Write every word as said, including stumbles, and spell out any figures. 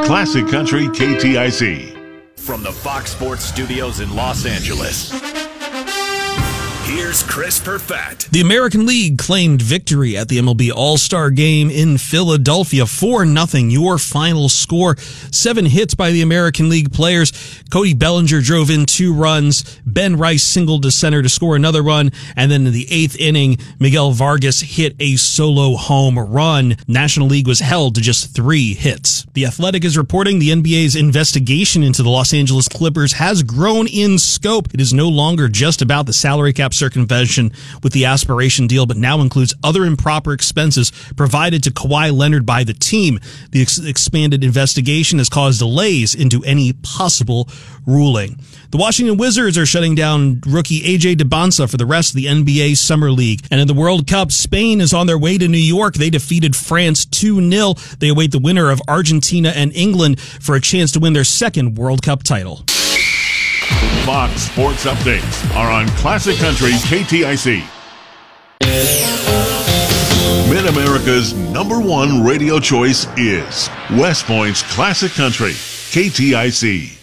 Classic Country K T I C. From the Fox Sports Studios in Los Angeles, here's Chris Perfett. The American League claimed victory at the M L B All-Star Game in Philadelphia, four nothing, your final score. Seven hits by the American League players. Cody Bellinger drove in two runs. Ben Rice singled to center to score another run. And then in the eighth inning, Miguel Vargas hit a solo home run. National League was held to just three hits. The Athletic is reporting the N B A's investigation into the Los Angeles Clippers has grown in scope. It is no longer just about the salary cap circumvention with the aspiration deal, but now includes other improper expenses provided to Kawhi Leonard by the team. The ex- expanded investigation has caused delays into any possible ruling. The Washington Wizards are shutting down rookie A J Debonsa for the rest of the N B A Summer League. And in the World Cup, Spain is on their way to New York. They defeated France two nil. They await the winner of Argentina and England for a chance to win their second World Cup title. Fox Sports Updates are on Classic Country K T I C. Mid-America's number one radio choice is West Point's Classic Country K T I C.